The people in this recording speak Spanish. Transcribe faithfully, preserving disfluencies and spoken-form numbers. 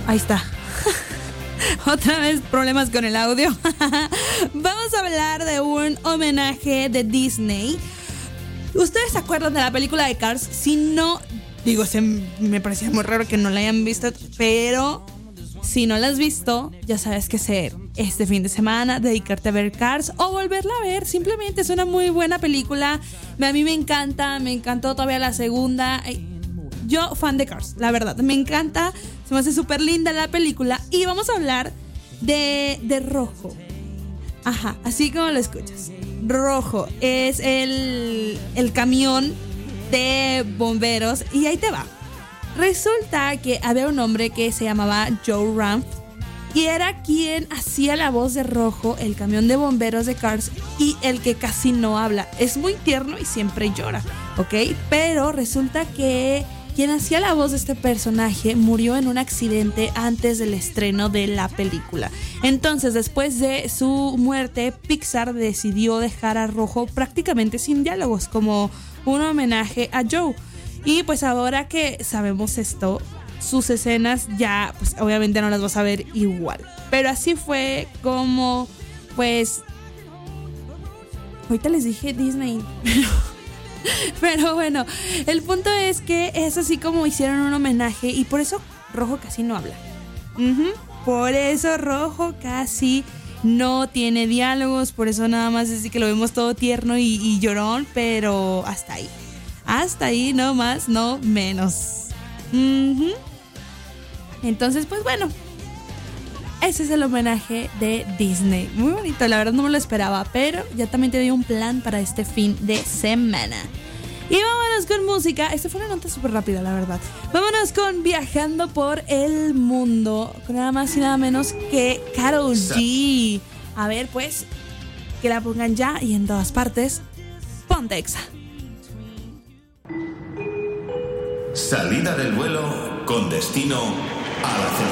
Ahí está. Otra vez problemas con el audio. Vamos a hablar de un homenaje de Disney. ¿Ustedes se acuerdan de la película de Cars? Si no, digo, se, me parecía muy raro que no la hayan visto, pero si no la has visto, ya sabes qué hacer este fin de semana, dedicarte a ver Cars o volverla a ver. Simplemente es una muy buena película. A mí me encanta, me encantó todavía la segunda. Yo, fan de Cars, la verdad, me encanta. Se me hace súper linda la película. Y vamos a hablar de, de Rojo. Ajá, así como lo escuchas. Rojo es el, el camión de bomberos. Y ahí te va. Resulta que había un hombre que se llamaba Joe Ranft y era quien hacía la voz de Rojo, el camión de bomberos de Cars, y el que casi no habla. Es muy tierno y siempre llora, ¿ok? Pero resulta que quien hacía la voz de este personaje murió en un accidente antes del estreno de la película. Entonces, después de su muerte, Pixar decidió dejar a Rojo prácticamente sin diálogos, como un homenaje a Joe. Y pues ahora que sabemos esto, sus escenas ya, pues obviamente no las vas a ver igual. Pero así fue como, pues, ahorita les dije Disney, pero... Pero bueno, el punto es que es así como hicieron un homenaje y por eso Rojo casi no habla. Uh-huh. Por eso Rojo casi no tiene diálogos, por eso nada más es que lo vemos todo tierno y, y llorón, pero hasta ahí. Hasta ahí, no más, no menos. Uh-huh. Entonces, pues bueno, ese es el homenaje de Disney. Muy bonito, la verdad no me lo esperaba, pero ya también te doy un plan para este fin de semana. Y vámonos con música. Esta fue una nota súper rápida, la verdad. Vámonos con Viajando por el Mundo, con nada más y nada menos que Karol G. A ver, pues, que la pongan ya y en todas partes. Ponte Exa. Salida del vuelo con destino a la